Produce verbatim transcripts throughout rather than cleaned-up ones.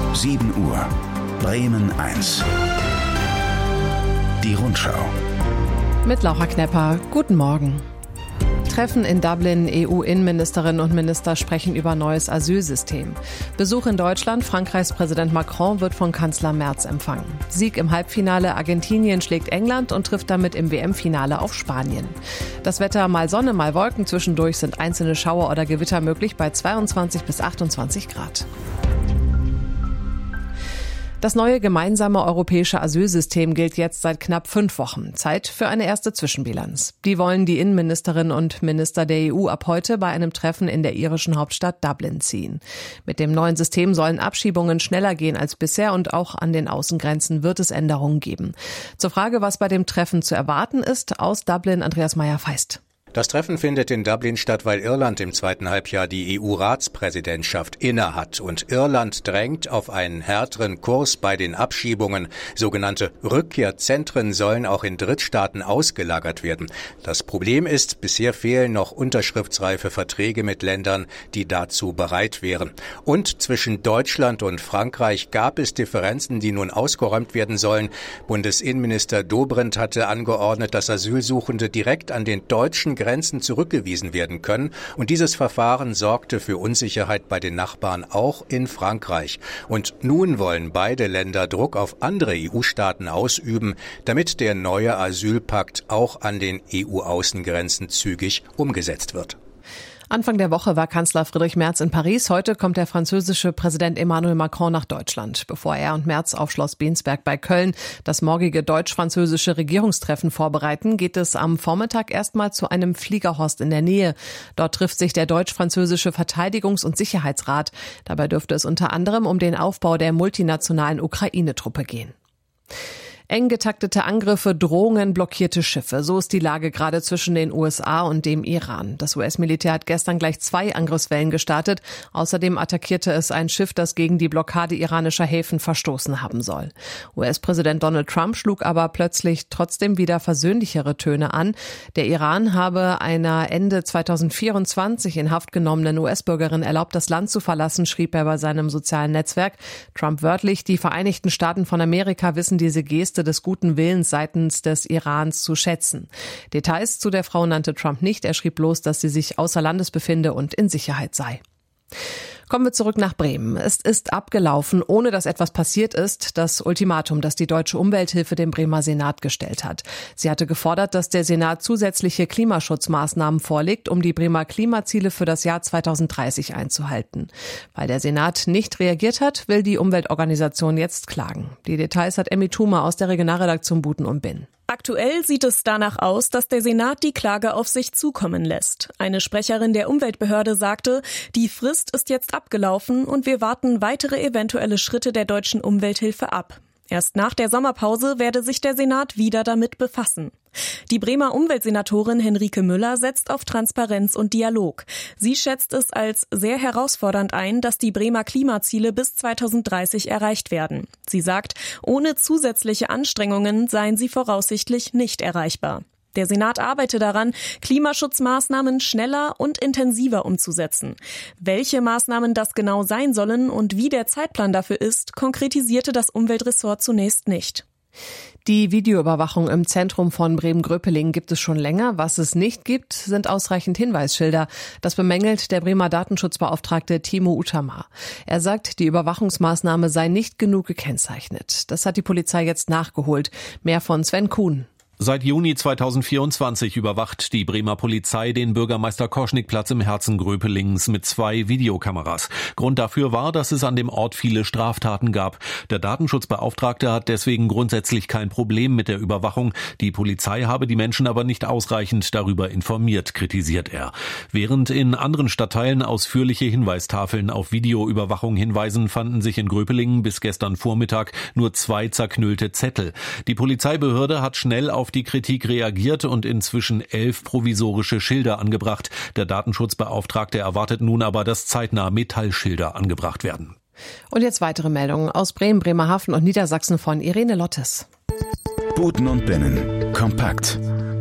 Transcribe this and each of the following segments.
sieben Uhr. Bremen eins. Die Rundschau. Mit Laura Knepper. Guten Morgen. Treffen in Dublin. E U-Innenministerinnen und Minister sprechen über neues Asylsystem. Besuch in Deutschland. Frankreichs Präsident Macron wird von Kanzler Merz empfangen. Sieg im Halbfinale. Argentinien schlägt England und trifft damit im W M-Finale auf Spanien. Das Wetter: mal Sonne, mal Wolken. Zwischendurch sind einzelne Schauer oder Gewitter möglich bei zweiundzwanzig bis achtundzwanzig Grad. Das neue gemeinsame europäische Asylsystem gilt jetzt seit knapp fünf Wochen. Zeit für eine erste Zwischenbilanz. Die wollen die Innenministerinnen und Minister der E U ab heute bei einem Treffen in der irischen Hauptstadt Dublin ziehen. Mit dem neuen System sollen Abschiebungen schneller gehen als bisher und auch an den Außengrenzen wird es Änderungen geben. Zur Frage, was bei dem Treffen zu erwarten ist, aus Dublin Andreas Meyer-Feist. Das Treffen findet in Dublin statt, weil Irland im zweiten Halbjahr die E U-Ratspräsidentschaft innehat. Und Irland drängt auf einen härteren Kurs bei den Abschiebungen. Sogenannte Rückkehrzentren sollen auch in Drittstaaten ausgelagert werden. Das Problem ist, bisher fehlen noch unterschriftsreife Verträge mit Ländern, die dazu bereit wären. Und zwischen Deutschland und Frankreich gab es Differenzen, die nun ausgeräumt werden sollen. Bundesinnenminister Dobrindt hatte angeordnet, dass Asylsuchende direkt an den deutschen Grenzen zurückgewiesen werden können. Und dieses Verfahren sorgte für Unsicherheit bei den Nachbarn, auch in Frankreich. Und nun wollen beide Länder Druck auf andere E U-Staaten ausüben, damit der neue Asylpakt auch an den E U-Außengrenzen zügig umgesetzt wird. Anfang der Woche war Kanzler Friedrich Merz in Paris. Heute kommt der französische Präsident Emmanuel Macron nach Deutschland, bevor er und Merz auf Schloss Bensberg bei Köln das morgige deutsch-französische Regierungstreffen vorbereiten, geht es am Vormittag erstmal zu einem Fliegerhorst in der Nähe. Dort trifft sich der deutsch-französische Verteidigungs- und Sicherheitsrat. Dabei dürfte es unter anderem um den Aufbau der multinationalen Ukraine-Truppe gehen. Eng getaktete Angriffe, Drohungen, blockierte Schiffe. So ist die Lage gerade zwischen den U S A und dem Iran. Das U S-Militär hat gestern gleich zwei Angriffswellen gestartet. Außerdem attackierte es ein Schiff, das gegen die Blockade iranischer Häfen verstoßen haben soll. U S-Präsident Donald Trump schlug aber plötzlich trotzdem wieder versöhnlichere Töne an. Der Iran habe einer Ende zweitausendvierundzwanzig in Haft genommenen U S-Bürgerin erlaubt, das Land zu verlassen, schrieb er bei seinem sozialen Netzwerk. Trump wörtlich: Die Vereinigten Staaten von Amerika wissen diese Geste des guten Willens seitens des Irans zu schätzen. Details zu der Frau nannte Trump nicht. Er schrieb bloß, dass sie sich außer Landes befinde und in Sicherheit sei. Kommen wir zurück nach Bremen. Es ist abgelaufen, ohne dass etwas passiert ist, das Ultimatum, das die Deutsche Umwelthilfe dem Bremer Senat gestellt hat. Sie hatte gefordert, dass der Senat zusätzliche Klimaschutzmaßnahmen vorlegt, um die Bremer Klimaziele für das Jahr zweitausenddreißig einzuhalten. Weil der Senat nicht reagiert hat, will die Umweltorganisation jetzt klagen. Die Details hat Emmy Thumer aus der Regionalredaktion Buten und Binn. Aktuell sieht es danach aus, dass der Senat die Klage auf sich zukommen lässt. Eine Sprecherin der Umweltbehörde sagte, die Frist ist jetzt abgelaufen und wir warten weitere eventuelle Schritte der Deutschen Umwelthilfe ab. Erst nach der Sommerpause werde sich der Senat wieder damit befassen. Die Bremer Umweltsenatorin Henrike Müller setzt auf Transparenz und Dialog. Sie schätzt es als sehr herausfordernd ein, dass die Bremer Klimaziele bis zweitausenddreißig erreicht werden. Sie sagt, ohne zusätzliche Anstrengungen seien sie voraussichtlich nicht erreichbar. Der Senat arbeite daran, Klimaschutzmaßnahmen schneller und intensiver umzusetzen. Welche Maßnahmen das genau sein sollen und wie der Zeitplan dafür ist, konkretisierte das Umweltressort zunächst nicht. Die Videoüberwachung im Zentrum von Bremen-Gröpeling gibt es schon länger. Was es nicht gibt, sind ausreichend Hinweisschilder. Das bemängelt der Bremer Datenschutzbeauftragte Timo Utermar. Er sagt, die Überwachungsmaßnahme sei nicht genug gekennzeichnet. Das hat die Polizei jetzt nachgeholt. Mehr von Sven Kuhn. Seit Juni zweitausendvierundzwanzig überwacht die Bremer Polizei den Bürgermeister-Koschnick-Platz im Herzen Gröpelings mit zwei Videokameras. Grund dafür war, dass es an dem Ort viele Straftaten gab. Der Datenschutzbeauftragte hat deswegen grundsätzlich kein Problem mit der Überwachung. Die Polizei habe die Menschen aber nicht ausreichend darüber informiert, kritisiert er. Während in anderen Stadtteilen ausführliche Hinweistafeln auf Videoüberwachung hinweisen, fanden sich in Gröpelingen bis gestern Vormittag nur zwei zerknüllte Zettel. Die Polizeibehörde hat schnell auf die Kritik reagiert und inzwischen elf provisorische Schilder angebracht. Der Datenschutzbeauftragte erwartet nun aber, dass zeitnah Metallschilder angebracht werden. Und jetzt weitere Meldungen aus Bremen, Bremerhaven und Niedersachsen von Irene Lottes. Buten und Binnen. Kompakt.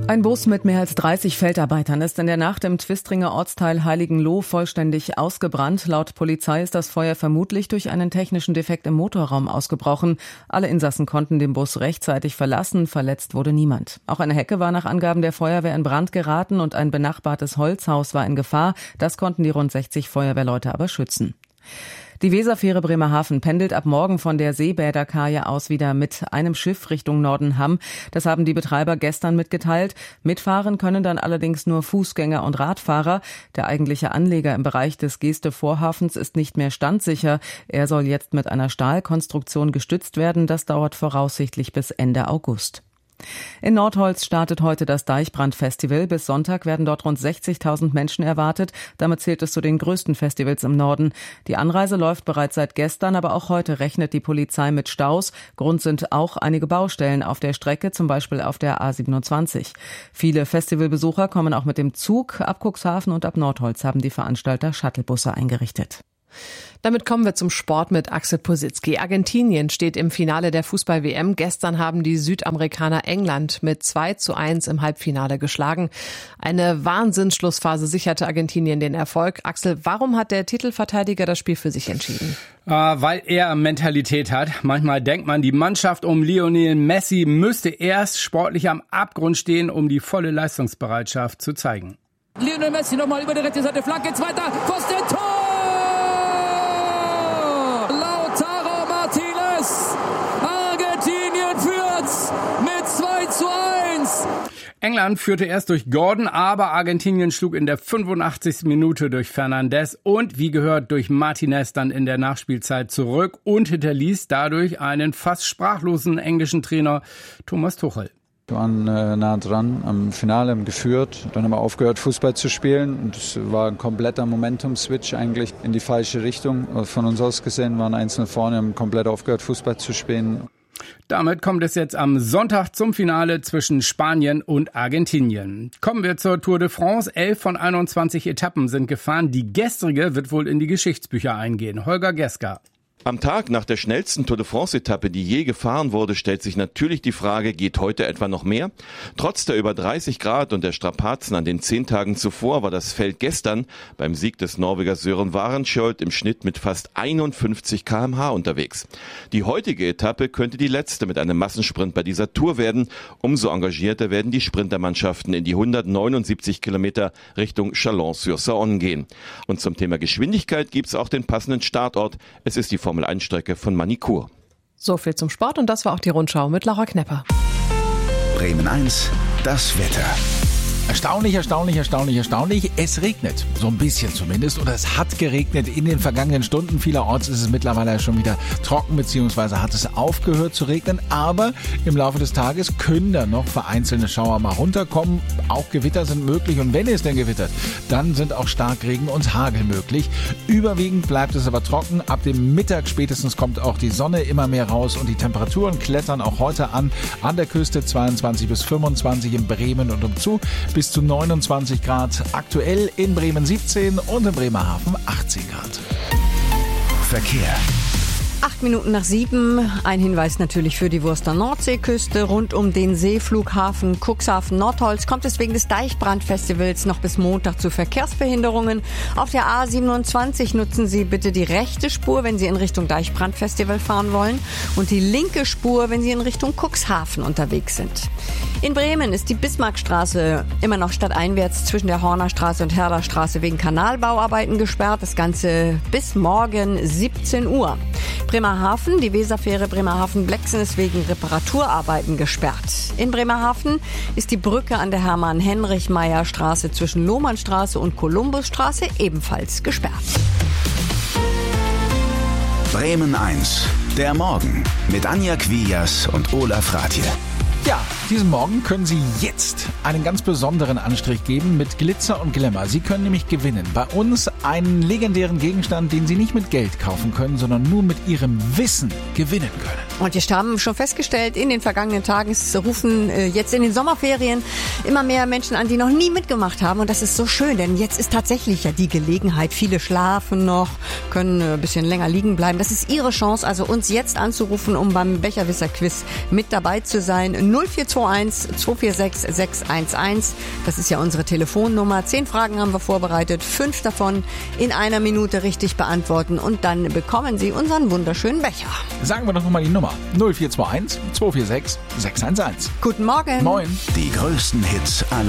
Ein Bus mit mehr als dreißig Feldarbeitern ist in der Nacht im Twistringer Ortsteil Heiligenloh vollständig ausgebrannt. Laut Polizei ist das Feuer vermutlich durch einen technischen Defekt im Motorraum ausgebrochen. Alle Insassen konnten den Bus rechtzeitig verlassen, verletzt wurde niemand. Auch eine Hecke war nach Angaben der Feuerwehr in Brand geraten und ein benachbartes Holzhaus war in Gefahr. Das konnten die rund sechzig Feuerwehrleute aber schützen. Die Weserfähre Bremerhaven pendelt ab morgen von der Seebäderkaje aus wieder mit einem Schiff Richtung Nordenham. Das haben die Betreiber gestern mitgeteilt. Mitfahren können dann allerdings nur Fußgänger und Radfahrer. Der eigentliche Anleger im Bereich des Geeste-Vorhafens ist nicht mehr standsicher. Er soll jetzt mit einer Stahlkonstruktion gestützt werden. Das dauert voraussichtlich bis Ende August. In Nordholz startet heute das Deichbrand-Festival. Bis Sonntag werden dort rund sechzigtausend Menschen erwartet. Damit zählt es zu den größten Festivals im Norden. Die Anreise läuft bereits seit gestern, aber auch heute rechnet die Polizei mit Staus. Grund sind auch einige Baustellen auf der Strecke, zum Beispiel auf der A siebenundzwanzig. Viele Festivalbesucher kommen auch mit dem Zug. Ab Cuxhaven und ab Nordholz haben die Veranstalter Shuttlebusse eingerichtet. Damit kommen wir zum Sport mit Axel Positzky. Argentinien steht im Finale der Fußball-W M. Gestern haben die Südamerikaner England mit zwei zu eins im Halbfinale geschlagen. Eine Wahnsinnsschlussphase sicherte Argentinien den Erfolg. Axel, warum hat der Titelverteidiger das Spiel für sich entschieden? Äh, weil er Mentalität hat. Manchmal denkt man, die Mannschaft um Lionel Messi müsste erst sportlich am Abgrund stehen, um die volle Leistungsbereitschaft zu zeigen. Lionel Messi nochmal über die rechte Seite, Flanke, zweiter, Pfosten, Tor! England führte erst durch Gordon, aber Argentinien schlug in der fünfundachtzigsten Minute durch Fernandes und wie gehört durch Martinez dann in der Nachspielzeit zurück und hinterließ dadurch einen fast sprachlosen englischen Trainer Thomas Tuchel. Wir waren äh, nah dran am Finale, haben geführt, dann haben wir aufgehört Fußball zu spielen und es war ein kompletter Momentum-Switch eigentlich in die falsche Richtung. Von uns aus gesehen waren einzeln vorne, haben komplett aufgehört Fußball zu spielen. Damit kommt es jetzt am Sonntag zum Finale zwischen Spanien und Argentinien. Kommen wir zur Tour de France. Elf von einundzwanzig Etappen sind gefahren. Die gestrige wird wohl in die Geschichtsbücher eingehen. Holger Geska. Am Tag nach der schnellsten Tour de France-Etappe, die je gefahren wurde, stellt sich natürlich die Frage, geht heute etwa noch mehr? Trotz der über dreißig Grad und der Strapazen an den zehn Tagen zuvor war das Feld gestern beim Sieg des Norwegers Søren Varenskjold im Schnitt mit fast einundfünfzig Kilometer pro Stunde unterwegs. Die heutige Etappe könnte die letzte mit einem Massensprint bei dieser Tour werden. Umso engagierter werden die Sprintermannschaften in die hundertneunundsiebzig Kilometer Richtung Chalon-sur-Saône gehen. Und zum Thema Geschwindigkeit gibt's auch den passenden Startort. Es ist die Formel eins Strecke von Manicourt. So viel zum Sport und das war auch die Rundschau mit Laura Knepper. Bremen eins, das Wetter. Erstaunlich, erstaunlich, erstaunlich, erstaunlich. Es regnet. So ein bisschen zumindest. Oder es hat geregnet in den vergangenen Stunden. Vielerorts ist es mittlerweile schon wieder trocken, beziehungsweise hat es aufgehört zu regnen. Aber im Laufe des Tages können da noch vereinzelte Schauer mal runterkommen. Auch Gewitter sind möglich. Und wenn es denn gewittert, dann sind auch Starkregen und Hagel möglich. Überwiegend bleibt es aber trocken. Ab dem Mittag spätestens kommt auch die Sonne immer mehr raus. Und die Temperaturen klettern auch heute an. An der Küste zweiundzwanzig bis fünfundzwanzig in Bremen und umzu. Bis zu neunundzwanzig Grad, aktuell in Bremen siebzehn und in Bremerhaven achtzehn Grad. Verkehr. Acht Minuten nach sieben. Ein Hinweis natürlich für die Wurster Nordseeküste. Rund um den Seeflughafen Cuxhaven-Nordholz kommt es wegen des Deichbrand-Festivals noch bis Montag zu Verkehrsbehinderungen. Auf der A siebenundzwanzig nutzen Sie bitte die rechte Spur, wenn Sie in Richtung Deichbrand-Festival fahren wollen, und die linke Spur, wenn Sie in Richtung Cuxhaven unterwegs sind. In Bremen ist die Bismarckstraße immer noch stadteinwärts zwischen der Hornerstraße und Herderstraße wegen Kanalbauarbeiten gesperrt. Das Ganze bis morgen siebzehn Uhr. Bremerhaven, die Weserfähre Bremerhaven-Blexen ist wegen Reparaturarbeiten gesperrt. In Bremerhaven ist die Brücke an der Hermann-Heinrich-Meyer-Straße zwischen Lohmannstraße und Kolumbusstraße ebenfalls gesperrt. Bremen eins, der Morgen mit Anja Quias und Olaf Rathje. Ja, diesen Morgen können Sie jetzt einen ganz besonderen Anstrich geben mit Glitzer und Glamour. Sie können nämlich gewinnen bei uns einen legendären Gegenstand, den Sie nicht mit Geld kaufen können, sondern nur mit Ihrem Wissen gewinnen können. Und wir haben schon festgestellt, in den vergangenen Tagen, es rufen äh, jetzt in den Sommerferien immer mehr Menschen an, die noch nie mitgemacht haben. Und das ist so schön, denn jetzt ist tatsächlich ja die Gelegenheit. Viele schlafen noch, können ein bisschen länger liegen bleiben. Das ist Ihre Chance, also uns jetzt anzurufen, um beim Becherwisser-Quiz mit dabei zu sein. null vier zwei zwei eins zwei vier sechs sechs eins eins. Das ist ja unsere Telefonnummer. Zehn Fragen haben wir vorbereitet, fünf davon in einer Minute richtig beantworten und dann bekommen Sie unseren wunderschönen Becher. Sagen wir doch nochmal die Nummer. null vier zwei eins zwei vier sechs sechs eins eins. Guten Morgen. Moin. Die größten Hits aller